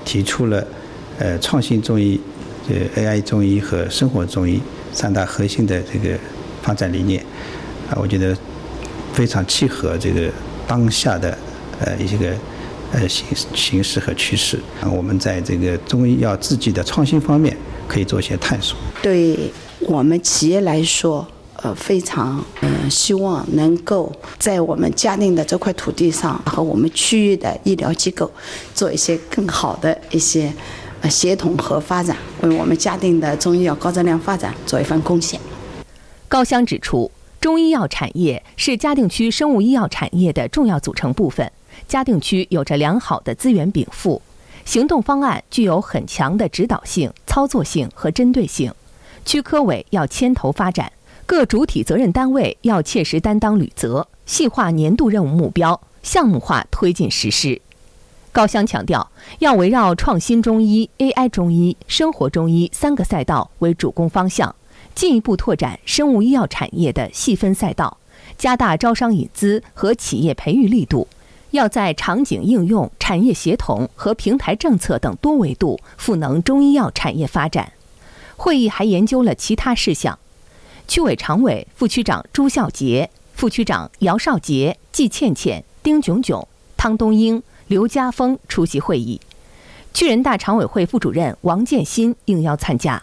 提出了创新中医、AI 中医和生活中医3大核心的这个发展理念我觉得非常契合这个当下的一些个形势和趋势。我们在这个中医药制剂的创新方面可以做一些探索。 对我们企业来说，非常希望能够在我们嘉定的这块土地上和我们区域的医疗机构做一些更好的一些协同和发展，为我们嘉定的中医药高质量发展做一份贡献。 高湘指出，中医药产业是嘉定区生物医药产业的重要组成部分，嘉定区有着良好的资源禀赋，行动方案具有很强的指导性、操作性和针对性，区科委要牵头发展，各主体责任单位要切实担当履责，细化年度任务目标，项目化推进实施。高湘强调，要围绕创新中医、AI 中医、生活中医3个赛道为主攻方向，进一步拓展生物医药产业的细分赛道，加大招商引资和企业培育力度，要在场景应用、产业协同和平台政策等多维度赋能中医药产业发展。会议还研究了其他事项。区委常委、副区长朱孝杰、副区长姚少杰、季倩倩、丁炯炯、汤东英、刘家峰出席会议。区人大常委会副主任王建新应邀参加。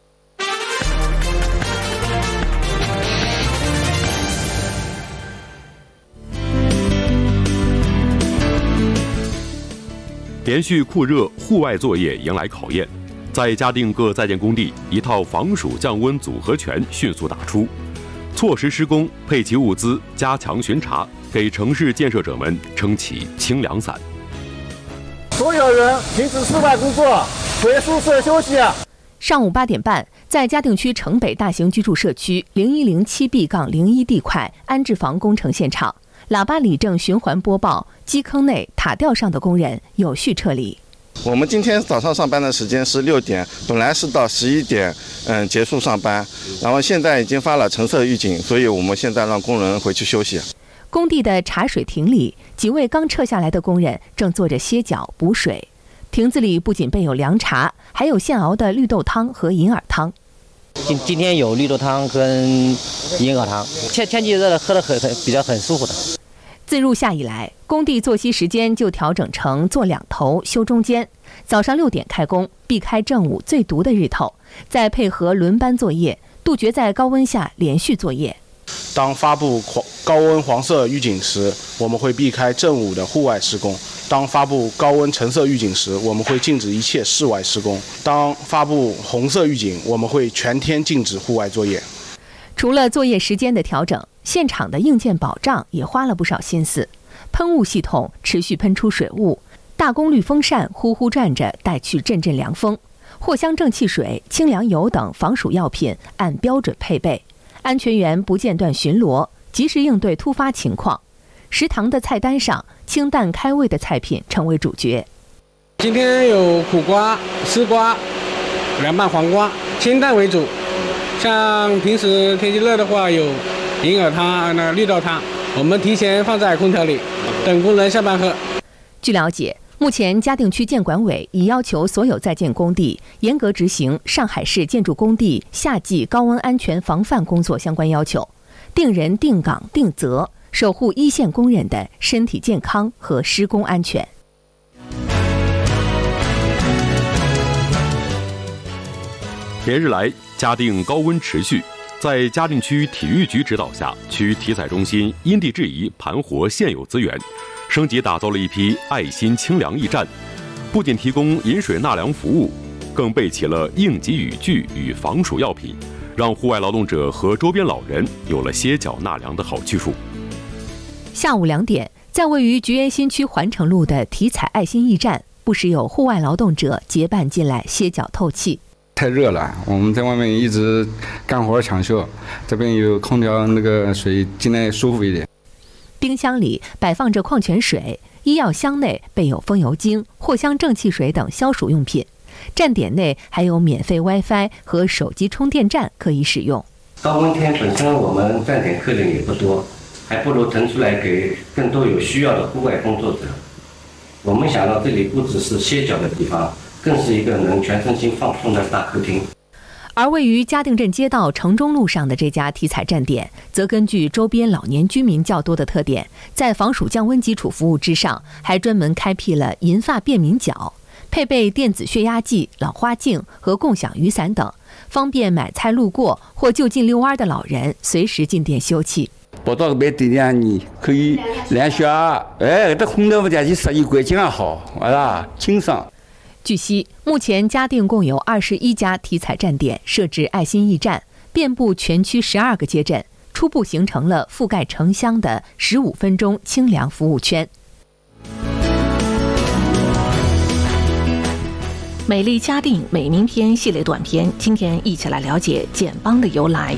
连续酷热，户外作业迎来考验。在嘉定各在建工地，一套防暑降温组合拳迅速打出，错时施工，配齐物资，加强巡查，给城市建设者们撑起清凉伞。 所有人停止室外工作，回宿舍休息。 上午8点半，在嘉定区城北大型居住社区0107B-01地块安置房工程现场，喇叭里正循环播报基坑内塔吊上的工人有序撤离。 我们今天早上上班的时间是6点，本来是到11点结束上班，然后现在已经发了橙色预警，所以我们现在让工人回去休息。 工地的茶水亭里，几位刚撤下来的工人正坐着歇脚补水。亭子里不仅备有凉茶，还有现熬的绿豆汤和银耳汤。 今天有绿豆汤跟银耳汤，天气热的，喝的比较很舒服的。 自入夏以来，工地作息时间就调整成坐2头休中间，早上6点开工，避开正午最毒的日头，再配合轮班作业，杜绝在高温下连续作业。 当发布高温黄色预警时，我们会避开正午的户外施工；当发布高温橙色预警时，我们会禁止一切室外施工；当发布红色预警，我们会全天禁止户外作业。 除了作业时间的调整，现场的硬件保障也花了不少心思。喷雾系统持续喷出水雾，大功率风扇呼呼转着，带去阵阵凉风。藿香正气水、清凉油等防暑药品按标准配备，安全员不间断巡逻，及时应对突发情况。食堂的菜单上，清淡开胃的菜品成为主角。 今天有苦瓜、丝瓜、凉拌黄瓜，清淡为主。像平时天气热的话，有银耳汤、绿豆汤，我们提前放在空调里，等工人下班喝。 据了解，目前嘉定区建管委已要求所有在建工地严格执行上海市建筑工地夏季高温安全防范工作相关要求，定人、定岗、定责，守护一线工人的身体健康和施工安全。 连日来，嘉定高温持续，在嘉定区体育局指导下，区体彩中心因地制宜盘活现有资源，升级打造了一批爱心清凉驿站，不仅提供饮水纳凉服务，更备齐了应急雨具与防暑药品，让户外劳动者和周边老人有了歇脚纳凉的好去处。 下午2点，在位于菊园新区环城路的体彩爱心驿站，不时有户外劳动者结伴进来歇脚透气。 太热了，我们在外面一直干活抢秀，这边有空调，那个水进来舒服一点。 冰箱里摆放着矿泉水，医药箱内备有风油精、藿香正气水等消暑用品。站点内还有免费 WiFi 和手机充电站可以使用。 高温天本身我们站点客人也不多，还不如腾出来给更多有需要的户外工作者。 我们想到这里不只是歇脚的地方，更是一个能全身心放松的大客厅。 而位于嘉定镇街道城中路上的这家体彩站点，则根据周边老年居民较多的特点，在防暑降温基础服务之上，还专门开辟了银发便民角，配备电子血压计、老花镜和共享雨伞等，方便买菜路过或就近遛弯的老人随时进店休憩。 跑到买点点你可以量血压，这空调价去11块钱好，清爽。 据悉，目前嘉定共有21家体彩站点设置爱心驿站，遍布全区12个街镇，初步形成了覆盖城乡的15分钟清凉服务圈。 美丽嘉定美名篇系列短片，今天一起来了解简邦的由来。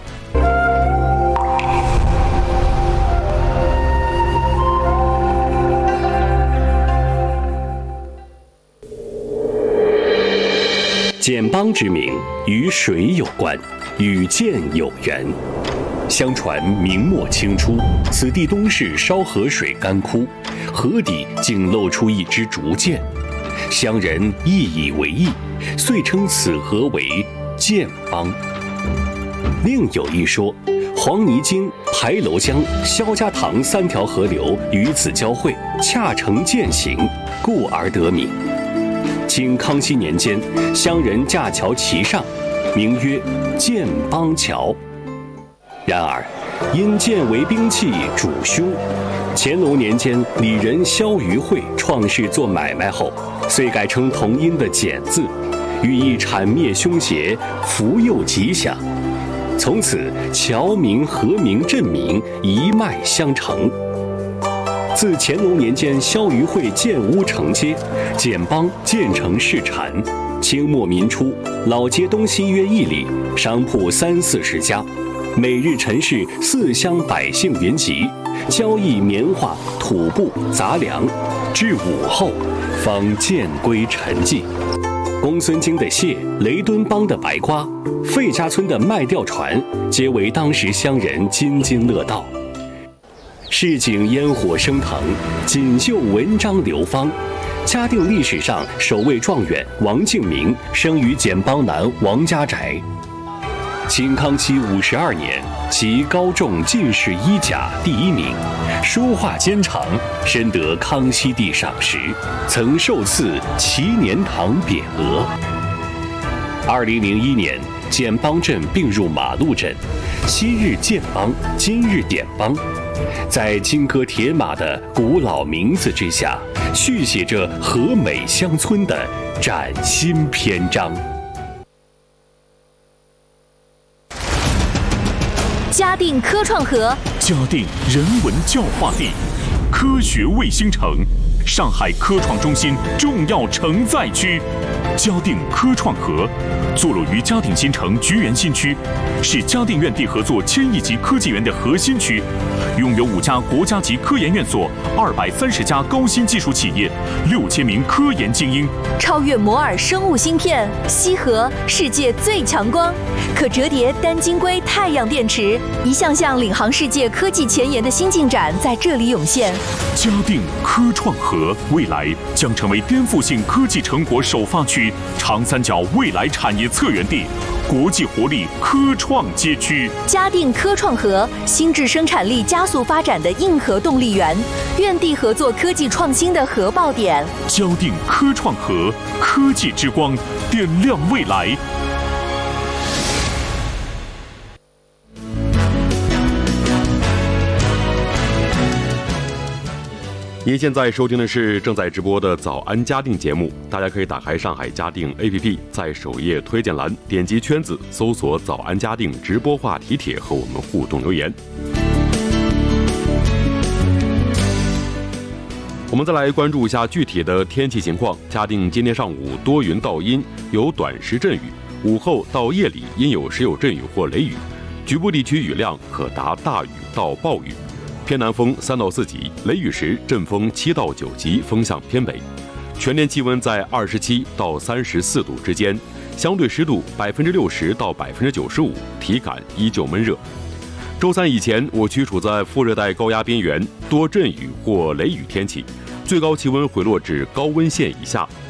简邦之名与水有关，与涧有缘。相传明末清初，此地东市烧河水干枯，河底竟露出一支竹涧，乡人意以为意，遂称此河为涧邦。另有一说，黄泥泾、牌楼江、萧家塘3条河流于此交汇，恰成涧形，故而得名。清康熙年间，乡人架桥其上，名曰涧邦桥。然而，因涧为兵器主凶，乾隆年间，里人萧于会创世做买卖后，遂改称同音的简字，寓意铲灭凶邪，福佑吉祥。从此，桥名、河名、镇名一脉相承。自乾隆年间，萧于会建屋承接，简邦建成市产。清末民初，老街东西约1里，商铺30-40家，每日陈氏4乡百姓云集，交易棉花、土布、杂粮，至午后方渐归沉寂。公孙京的蟹、雷敦邦的白瓜、费家村的卖吊船，皆为当时乡人津津乐道。市井烟火升腾，锦绣文章流芳。嘉定历史上首位状元王敬明生于简邦南王家宅。清康熙52年，其高中进士1甲第1名，书画兼长，深得康熙帝赏识，曾受赐祈年堂匾额。2001年，简邦镇并入马路镇，昔日建邦，今日典邦。在金戈铁马的古老名字之下，续写着和美乡村的崭新篇章。 嘉定科创河， 嘉定人文教化地，科学卫星城，上海科创中心重要承载区。嘉定科创河坐落于嘉定新城菊园新区，是嘉定院地合作1000亿级科技园的核心区，拥有5家国家级科研院所、230家高新技术企业、6000名科研精英。 超越摩尔生物芯片，硒核世界最强光，可折叠单晶硅太阳电池，一项项领航世界科技前沿的新进展在这里涌现。 嘉定科创河未来将成为颠覆性科技成果首发区、长三角未来产业策源地、国际活力科创街区。 嘉定科创河，新质生产力加速发展的硬核动力源，院地合作科技创新的核爆点。 嘉定科创河，科技之光，点亮未来。 您现在收听的是正在直播的早安嘉定节目，大家可以打开上海嘉定 APP， 在首页推荐栏点击圈子，搜索早安嘉定直播话题帖和我们互动留言。我们再来关注一下具体的天气情况。嘉定今天上午多云到阴，有短时阵雨，午后到夜里阴有时有阵雨或雷雨，局部地区雨量可达大雨到暴雨。偏南风3到4级，雷雨时阵风7到9级，风向偏北。全天气温在27到34度之间，相对湿度60%到95%，体感依旧闷热。周三以前，我区处在副热带高压边缘，多阵雨或雷雨天气， 最高气温回落至高温线以下，